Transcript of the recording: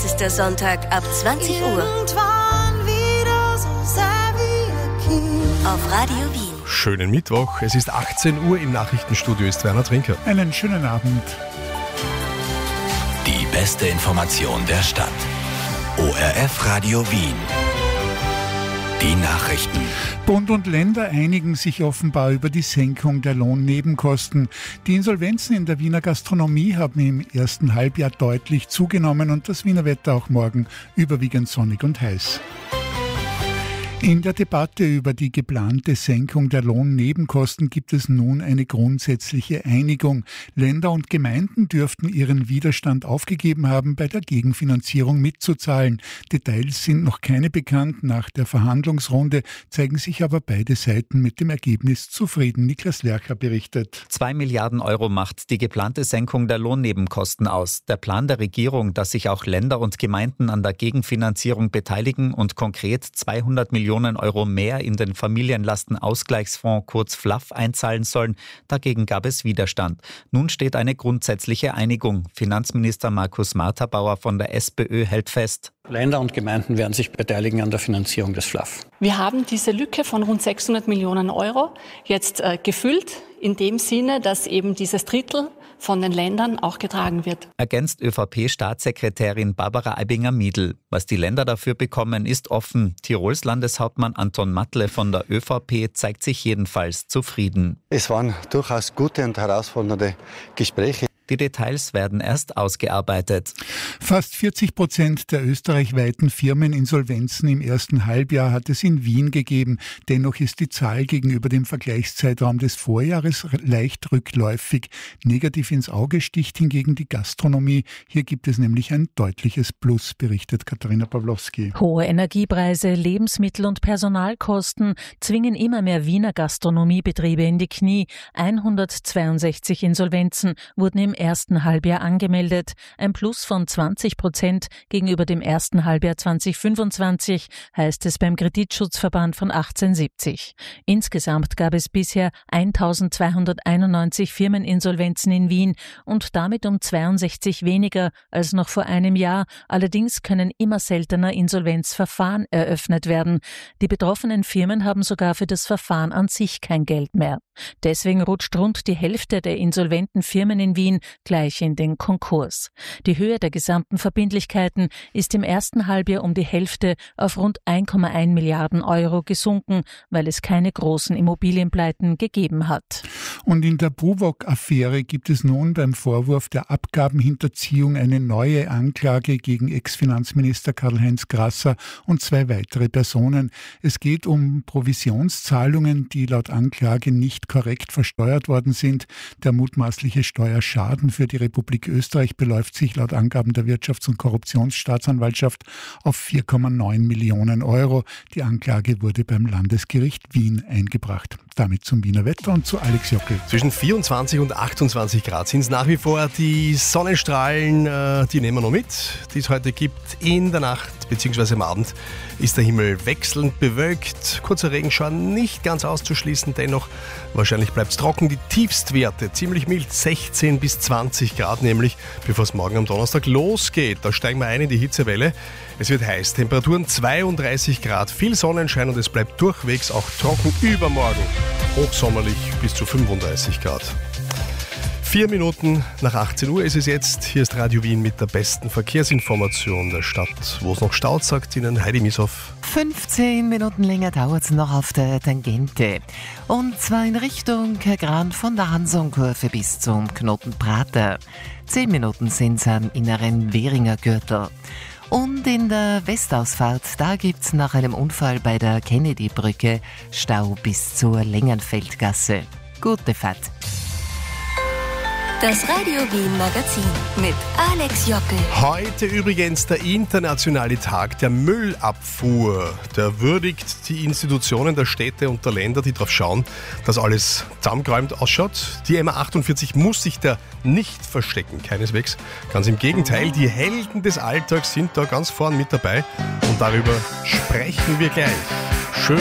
heißester Sonntag ab 20 Uhr. Auf Radio Wien. Schönen Mittwoch, es ist 18 Uhr, im Nachrichtenstudio ist Werner Trinker. Einen schönen Abend. Die beste Information der Stadt. ORF Radio Wien. Die Nachrichten. Bund und Länder einigen sich offenbar über die Senkung der Lohnnebenkosten. Die Insolvenzen in der Wiener Gastronomie haben im ersten Halbjahr deutlich zugenommen und das Wiener Wetter auch morgen überwiegend sonnig und heiß. In der Debatte über die geplante Senkung der Lohnnebenkosten gibt es nun eine grundsätzliche Einigung. Länder und Gemeinden dürften ihren Widerstand aufgegeben haben, bei der Gegenfinanzierung mitzuzahlen. Details sind noch keine bekannt. Nach der Verhandlungsrunde zeigen sich aber beide Seiten mit dem Ergebnis zufrieden. Niklas Lercher berichtet. 2 Milliarden Euro macht die geplante Senkung der Lohnnebenkosten aus. Der Plan der Regierung, dass sich auch Länder und Gemeinden an der Gegenfinanzierung beteiligen und konkret 200 Millionen Euro mehr in den Familienlastenausgleichsfonds kurz FLAF einzahlen sollen. Dagegen gab es Widerstand. Nun steht eine grundsätzliche Einigung. Finanzminister Markus Marthabauer von der SPÖ hält fest. Länder und Gemeinden werden sich beteiligen an der Finanzierung des FLAF. Wir haben diese Lücke von rund 600 Millionen Euro jetzt gefüllt, in dem Sinne, dass eben dieses Drittel von den Ländern auch getragen wird. Ergänzt ÖVP-Staatssekretärin Barbara Aibinger-Miedl. Was die Länder dafür bekommen, ist offen. Tirols Landeshauptmann Anton Matle von der ÖVP zeigt sich jedenfalls zufrieden. Es waren durchaus gute und herausfordernde Gespräche. Die Details werden erst ausgearbeitet. Fast 40% der österreichweiten Firmeninsolvenzen im ersten Halbjahr hat es in Wien gegeben. Dennoch ist die Zahl gegenüber dem Vergleichszeitraum des Vorjahres leicht rückläufig. Negativ ins Auge sticht hingegen die Gastronomie. Hier gibt es nämlich ein deutliches Plus, berichtet Katharina Pawlowski. Hohe Energiepreise, Lebensmittel- und Personalkosten zwingen immer mehr Wiener Gastronomiebetriebe in die Knie. 162 Insolvenzen wurden im ersten Halbjahr angemeldet, ein Plus von 20% gegenüber dem ersten Halbjahr 2025, heißt es beim Kreditschutzverband von 1870. Insgesamt gab es bisher 1291 Firmeninsolvenzen in Wien und damit um 62 weniger als noch vor einem Jahr. Allerdings können immer seltener Insolvenzverfahren eröffnet werden. Die betroffenen Firmen haben sogar für das Verfahren an sich kein Geld mehr. Deswegen rutscht rund die Hälfte der insolventen Firmen in Wien gleich in den Konkurs. Die Höhe der gesamten Verbindlichkeiten ist im ersten Halbjahr um die Hälfte auf rund 1,1 Milliarden Euro gesunken, weil es keine großen Immobilienpleiten gegeben hat. Und in der Buwog-Affäre gibt es nun beim Vorwurf der Abgabenhinterziehung eine neue Anklage gegen Ex-Finanzminister Karl-Heinz Grasser und 2 weitere Personen. Es geht um Provisionszahlungen, die laut Anklage nicht korrekt versteuert worden sind. Der mutmaßliche Steuerschaden für die Republik Österreich beläuft sich laut Angaben der Wirtschafts- und Korruptionsstaatsanwaltschaft auf 4,9 Millionen Euro. Die Anklage wurde beim Landesgericht Wien eingebracht. Damit zum Wiener Wetter und zu Alex Jockel. Zwischen 24 und 28 Grad sind es nach wie vor. Die Sonnenstrahlen, die nehmen wir noch mit, die es heute gibt. In der Nacht bzw. am Abend ist der Himmel wechselnd bewölkt. Kurzer Regenschauer nicht ganz auszuschließen, dennoch wahrscheinlich bleibt es trocken. Die Tiefstwerte ziemlich mild, 16 bis 20 Grad nämlich, bevor es morgen am Donnerstag losgeht. Da steigen wir ein in die Hitzewelle. Es wird heiß, Temperaturen 32 Grad, viel Sonnenschein und es bleibt durchwegs auch trocken übermorgen. Hochsommerlich bis zu 35 Grad. 4 Minuten nach 18 Uhr ist es jetzt. Hier ist Radio Wien mit der besten Verkehrsinformation der Stadt. Wo es noch staut, sagt Ihnen Heidi Mieshoff. 15 Minuten länger dauert es noch auf der Tangente. Und zwar in Richtung Gran von der Hansonkurve bis zum Knoten Prater. 10 Minuten sind es am inneren Währinger Gürtel. Und in der Westausfahrt, da gibt's nach einem Unfall bei der Kennedy-Brücke Stau bis zur Längenfeldgasse. Gute Fahrt. Das Radio Wien Magazin mit Alex Jockel. Heute übrigens der internationale Tag der Müllabfuhr. Der würdigt die Institutionen der Städte und der Länder, die darauf schauen, dass alles zusammengeräumt ausschaut. Die MA48 muss sich da nicht verstecken, keineswegs. Ganz im Gegenteil, die Helden des Alltags sind da ganz vorn mit dabei. Und darüber sprechen wir gleich. Schön.